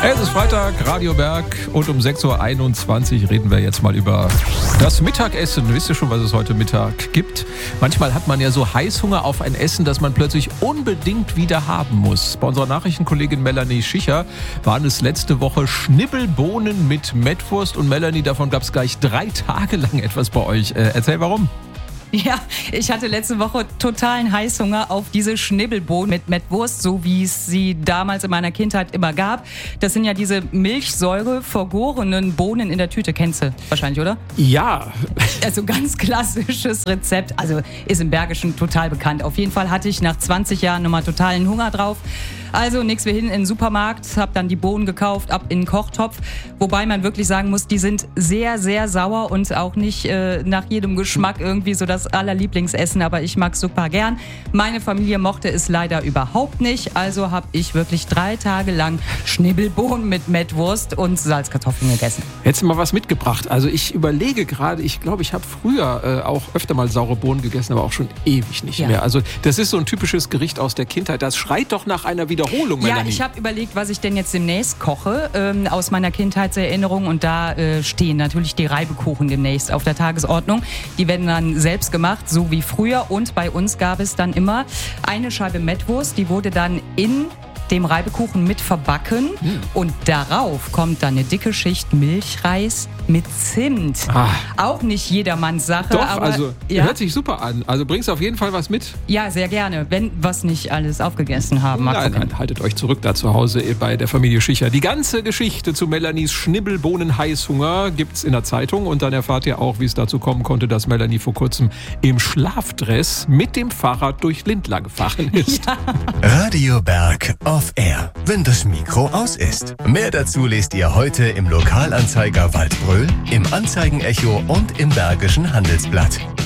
Es ist Freitag, Radio Berg und um 6.21 Uhr reden wir jetzt mal über das Mittagessen. Wisst ihr schon, was es heute Mittag gibt? Manchmal hat man ja so Heißhunger auf ein Essen, das man plötzlich unbedingt wieder haben muss. Bei unserer Nachrichtenkollegin Melanie Schicher waren es letzte Woche Schnibbelbohnen mit Mettwurst. Und Melanie, davon gab es gleich 3 Tage lang etwas bei euch. Erzähl, warum? Ja, ich hatte letzte Woche totalen Heißhunger auf diese Schnibbelbohnen mit Mettwurst, so wie es sie damals in meiner Kindheit immer gab. Das sind ja diese Milchsäure vergorenen Bohnen in der Tüte. Kennst du wahrscheinlich, oder? Ja. Also ganz klassisches Rezept. Also ist im Bergischen total bekannt. Auf jeden Fall hatte ich nach 20 Jahren nochmal totalen Hunger drauf. Also nix, wir hin in den Supermarkt, hab dann die Bohnen gekauft, ab in den Kochtopf. Wobei man wirklich sagen muss, die sind sehr, sehr sauer und auch nicht nach jedem Geschmack irgendwie so das allerlieblingsessen. Aber ich mag's super gern. Meine Familie mochte es leider überhaupt nicht. Also habe ich wirklich 3 Tage lang Schnibbelbohnen mit Mettwurst und Salzkartoffeln gegessen. Hättest du mal was mitgebracht? Also ich überlege gerade, ich glaube, ich habe früher auch öfter mal saure Bohnen gegessen, aber auch schon ewig nicht mehr. Also das ist so ein typisches Gericht aus der Kindheit. Das schreit doch nach einer Wiederholung, Melanie. Ja, ich habe überlegt, was ich denn jetzt demnächst koche aus meiner Kindheitserinnerung. Und da stehen natürlich die Reibekuchen demnächst auf der Tagesordnung. Die werden dann selbst gemacht, so wie früher. Und bei uns gab es dann immer eine Scheibe Mettwurst. Die wurde dann in dem Reibekuchen mit verbacken. Und darauf kommt dann eine dicke Schicht Milchreis mit Zimt. Auch nicht jedermanns Sache. Doch, aber also ja? Hört sich super an. Also bringst auf jeden Fall was mit. Ja, sehr gerne, wenn wir es nicht alles aufgegessen haben. Nein, haltet euch zurück da zu Hause bei der Familie Schicher. Die ganze Geschichte zu Melanies Schnibbelbohnen-Heißhunger gibt's in der Zeitung. Und dann erfahrt ihr auch, wie es dazu kommen konnte, dass Melanie vor kurzem im Schlafdress mit dem Fahrrad durch Lindlar gefahren ist. Ja. Radio Berg off Air, wenn das Mikro aus ist. Mehr dazu lest ihr heute im Lokalanzeiger Waldbröl, im Anzeigenecho und im Bergischen Handelsblatt.